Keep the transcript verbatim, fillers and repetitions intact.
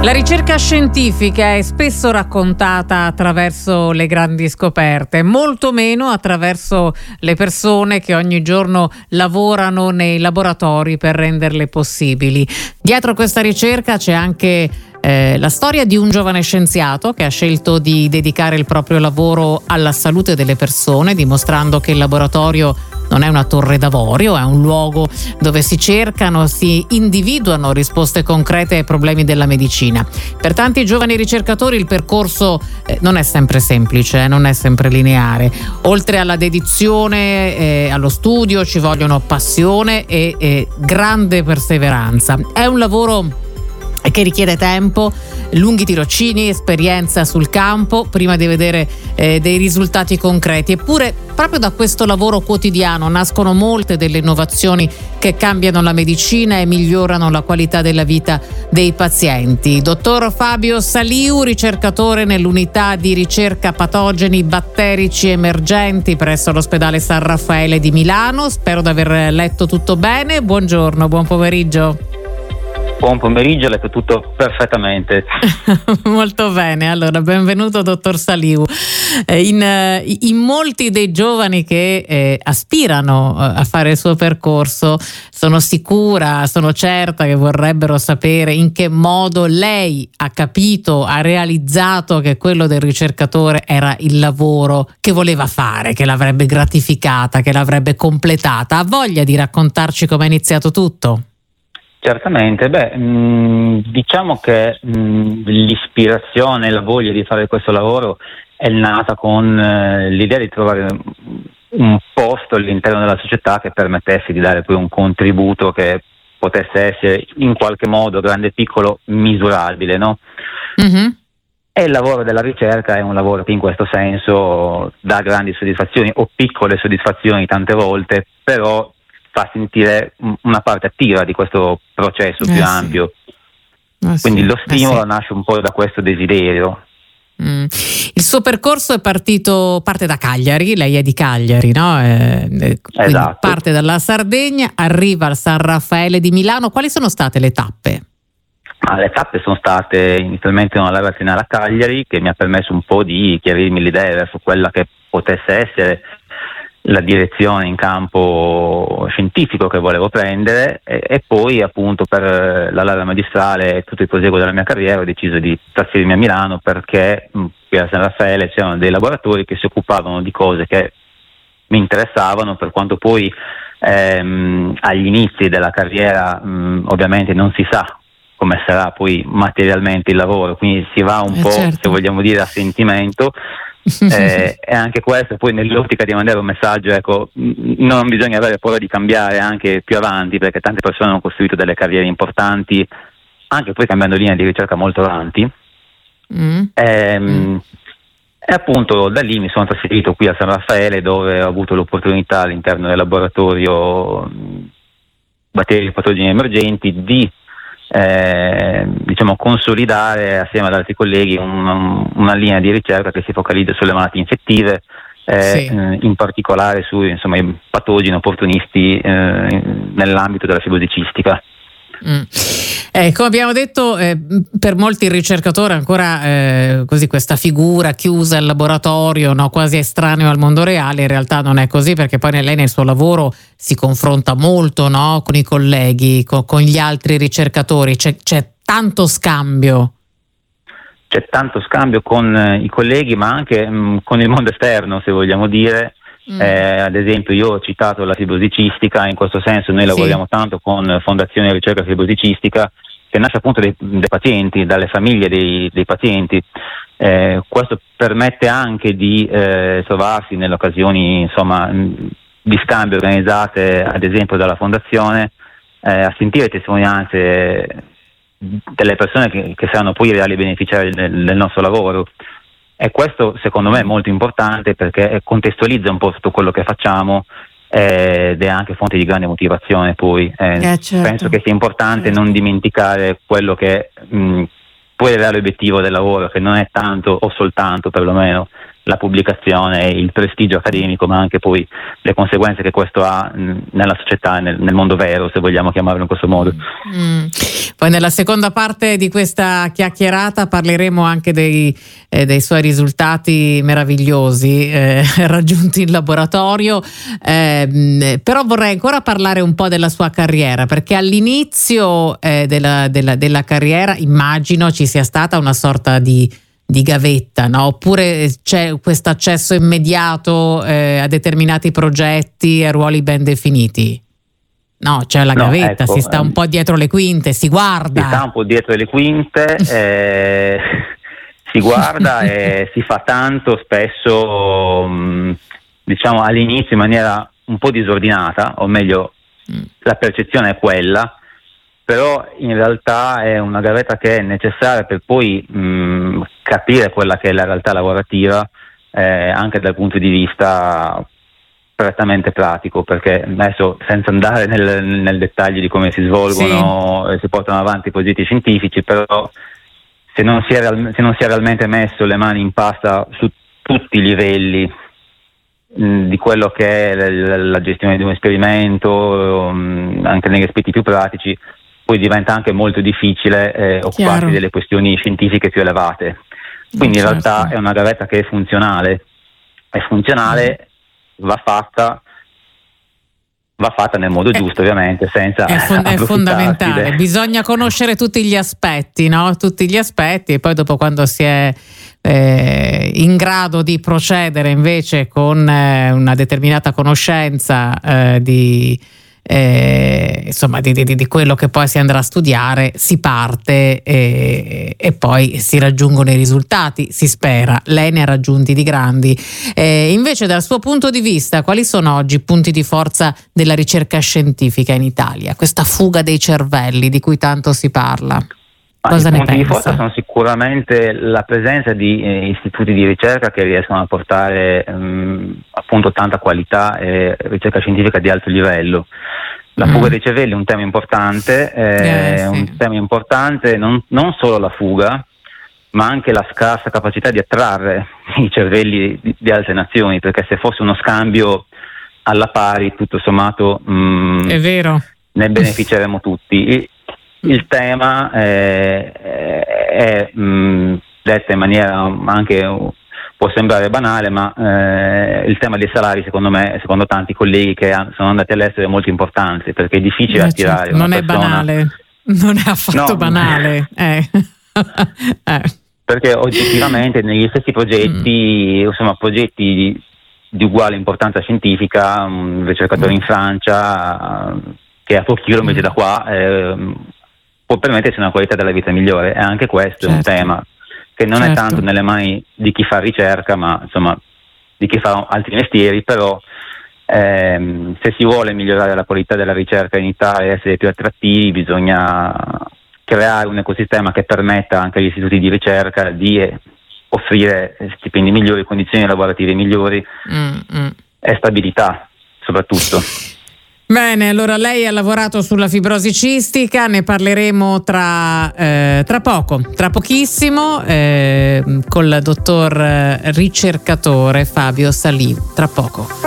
La ricerca scientifica è spesso raccontata attraverso le grandi scoperte, molto meno attraverso le persone che ogni giorno lavorano nei laboratori per renderle possibili. Dietro questa ricerca c'è anche eh, la storia di un giovane scienziato che ha scelto di dedicare il proprio lavoro alla salute delle persone, dimostrando che il laboratorio non è una torre d'avorio, è un luogo dove si cercano, si individuano risposte concrete ai problemi della medicina. Per tanti giovani ricercatori il percorso eh, non è sempre semplice, eh, non è sempre lineare. Oltre alla dedizione eh, allo studio ci vogliono passione e, e grande perseveranza. È un lavoro che richiede tempo, lunghi tirocini, esperienza sul campo prima di vedere eh, dei risultati concreti. Eppure proprio da questo lavoro quotidiano nascono molte delle innovazioni che cambiano la medicina e migliorano la qualità della vita dei pazienti. Dottor Fabio Saliu, ricercatore nell'unità di ricerca patogeni batterici emergenti presso l'ospedale San Raffaele di Milano. Spero di aver letto tutto bene. Buongiorno, buon pomeriggio. Buon pomeriggio, ho letto tutto perfettamente. Molto bene, allora benvenuto dottor Saliu. In, in molti dei giovani che eh, aspirano a fare il suo percorso sono sicura, sono certa che vorrebbero sapere in che modo lei ha capito, ha realizzato che quello del ricercatore era il lavoro che voleva fare, che l'avrebbe gratificata, che l'avrebbe completata. Ha voglia di raccontarci come è iniziato tutto? Certamente, beh, mh, diciamo che mh, l'ispirazione e la voglia di fare questo lavoro è nata con eh, l'idea di trovare un posto all'interno della società che permettesse di dare poi un contributo che potesse essere in qualche modo, grande e piccolo, misurabile, no? Mm-hmm. E il lavoro della ricerca è un lavoro che in questo senso dà grandi soddisfazioni o piccole soddisfazioni tante volte, però fa sentire una parte attiva di questo processo eh più sì. ampio. Eh Quindi sì. lo stimolo eh sì. nasce un po' da questo desiderio. Mm. Il suo percorso è partito, parte da Cagliari, lei è di Cagliari, no? Eh, Esatto. Parte dalla Sardegna, arriva al San Raffaele di Milano. Quali sono state le tappe? Ah, le tappe sono state inizialmente una laurea triennale a Cagliari, che mi ha permesso un po' di chiarirmi le idee verso quella che potesse essere la direzione in campo scientifico che volevo prendere, e, e poi appunto per la laurea magistrale e tutto il proseguo della mia carriera ho deciso di trasferirmi a Milano, perché mh, qui a San Raffaele c'erano dei laboratori che si occupavano di cose che mi interessavano, per quanto poi ehm, agli inizi della carriera mh, ovviamente non si sa come sarà poi materialmente il lavoro, quindi si va un eh po', certo. se vogliamo dire, a sentimento. eh, e anche questo poi nell'ottica di mandare un messaggio, ecco, non bisogna avere paura di cambiare anche più avanti, perché tante persone hanno costruito delle carriere importanti anche poi cambiando linea di ricerca molto avanti. mm. E, mm. e appunto da lì mi sono trasferito qui a San Raffaele, dove ho avuto l'opportunità all'interno del laboratorio batterie e patogeni emergenti di Eh, diciamo consolidare assieme ad altri colleghi un, una linea di ricerca che si focalizza sulle malattie infettive, eh, sì. eh, in particolare sui insomma, i patogeni opportunisti eh, nell'ambito della fibrosi cistica. Mm. Eh, come abbiamo detto, eh, per molti il ricercatore è ancora eh, così questa figura chiusa al laboratorio, no? Quasi estraneo al mondo reale. In realtà non è così, perché poi lei nel suo lavoro si confronta molto, no? Con i colleghi, con, con gli altri ricercatori, c'è, c'è tanto scambio. C'è tanto scambio con eh, i colleghi, ma anche mh, con il mondo esterno, se vogliamo dire. Mm. Eh, ad esempio io ho citato la fibrosi cistica, in questo senso noi lavoriamo sì. tanto con Fondazione Ricerca Fibrosi Cistica, che nasce appunto dai, dai pazienti, dalle famiglie dei, dei pazienti. Eh, questo permette anche di eh, trovarsi nelle occasioni insomma di scambio organizzate ad esempio dalla Fondazione, eh, a sentire testimonianze delle persone che, che saranno poi i reali beneficiari del, del nostro lavoro. E questo secondo me è molto importante, perché contestualizza un po' tutto quello che facciamo eh, ed è anche fonte di grande motivazione poi. Eh, eh, certo. Penso che sia importante certo. non dimenticare quello che mh, poi è il reale obiettivo del lavoro, che non è tanto o soltanto perlomeno la pubblicazione, il prestigio accademico, ma anche poi le conseguenze che questo ha mh, nella società, nel, nel mondo vero, se vogliamo chiamarlo in questo modo. Mm. Poi nella seconda parte di questa chiacchierata parleremo anche dei, eh, dei suoi risultati meravigliosi eh, raggiunti in laboratorio, eh, però vorrei ancora parlare un po' della sua carriera, perché all'inizio eh, della, della, della carriera immagino ci sia stata una sorta di di gavetta, no? Oppure c'è questo accesso immediato eh, a determinati progetti e ruoli ben definiti? No, c'è la no, gavetta, ecco, si sta un po' dietro le quinte, si guarda. Si sta un po' dietro le quinte, eh, si guarda e si fa tanto, spesso mh, diciamo all'inizio in maniera un po' disordinata, o meglio mm. la percezione è quella, però in realtà è una gavetta che è necessaria per poi mh, capire quella che è la realtà lavorativa eh, anche dal punto di vista prettamente pratico, perché adesso senza andare nel, nel dettaglio di come si svolgono e sì. si portano avanti i progetti scientifici, però se non, si è real, se non si è realmente messo le mani in pasta su tutti i livelli mh, di quello che è la, la gestione di un esperimento, mh, anche negli aspetti più pratici, poi diventa anche molto difficile eh, occuparsi delle questioni scientifiche più elevate. Quindi certo. in realtà è una gavetta che è funzionale, è funzionale, mm. va fatta, va fatta nel modo è, giusto ovviamente, senza è, fon- è fondamentale, de- bisogna conoscere tutti gli aspetti, no? Tutti gli aspetti, e poi dopo quando si è eh, in grado di procedere invece con eh, una determinata conoscenza eh, di Eh, insomma di, di, di quello che poi si andrà a studiare, si parte e, e poi si raggiungono i risultati, si spera. Lei ne ha raggiunti di grandi. Eh, invece dal suo punto di vista quali sono oggi i punti di forza della ricerca scientifica in Italia? Questa fuga dei cervelli di cui tanto si parla. Cosa ne pensa? I punti di forza sono sicuramente la presenza di eh, istituti di ricerca che riescono a portare mh, appunto tanta qualità e ricerca scientifica di alto livello. La fuga mm. dei cervelli è un tema importante, eh, eh, sì. un tema importante non, non solo la fuga, ma anche la scarsa capacità di attrarre i cervelli di, di altre nazioni, perché se fosse uno scambio alla pari, tutto sommato mh, è vero, ne beneficeremo tutti. E, il tema eh, è mh, detto in maniera anche può sembrare banale, ma eh, il tema dei salari secondo me, secondo tanti colleghi che han, sono andati all'estero, è molto importante, perché è difficile eh, attirare certo. una non persona. è banale, non è affatto no. banale eh. eh. Perché oggettivamente negli stessi progetti mm. insomma progetti di, di uguale importanza scientifica, un ricercatore mm. in Francia che è a pochi chilometri mm. da qua eh, può permettersi una qualità della vita migliore, e anche questo certo. è un tema che non certo. è tanto nelle mani di chi fa ricerca, ma insomma di chi fa altri mestieri, però ehm, se si vuole migliorare la qualità della ricerca in Italia e essere più attrattivi, bisogna creare un ecosistema che permetta anche agli istituti di ricerca di eh, offrire stipendi migliori, condizioni lavorative migliori mm-hmm. e stabilità soprattutto. Bene, allora lei ha lavorato sulla fibrosi cistica, ne parleremo tra, eh, tra poco, tra pochissimo, eh, col dottor ricercatore Fabio Salì, tra poco.